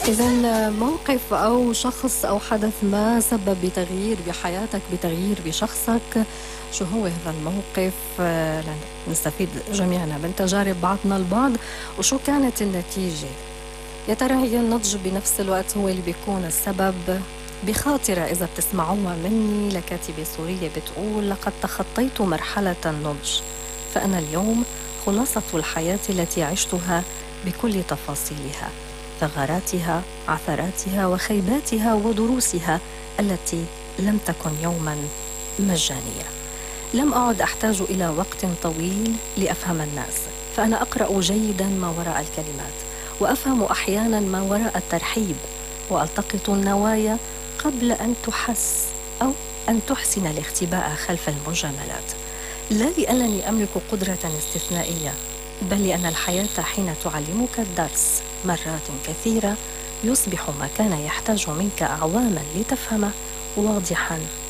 إذا موقف أو شخص أو حدث ما سبب بتغيير بحياتك، بتغيير بشخصك، شو هو هذا الموقف؟ لنستفيد جميعنا من تجارب بعضنا البعض، وشو كانت النتيجة؟ يا ترى هي النضج بنفس الوقت هو اللي بيكون السبب؟ بخاطرة إذا بتسمعوها مني لكاتبة سورية بتقول: لقد تخطيت مرحلة النضج، فأنا اليوم خلاصة الحياة التي عشتها بكل تفاصيلها، ثغراتها، عثراتها، وخيباتها، ودروسها التي لم تكن يوما مجانية. لم أعد أحتاج إلى وقت طويل لأفهم الناس، فأنا أقرأ جيدا ما وراء الكلمات، وأفهم أحيانا ما وراء الترحيب، وألتقط النوايا قبل أن تحس أو أن تحسن الاختباء خلف المجاملات. لا لأنني أملك قدرة استثنائية، بل لأن الحياة حين تعلمك الدرس مرات كثيرة يصبح ما كان يحتاج منك أعواما لتفهمه واضحا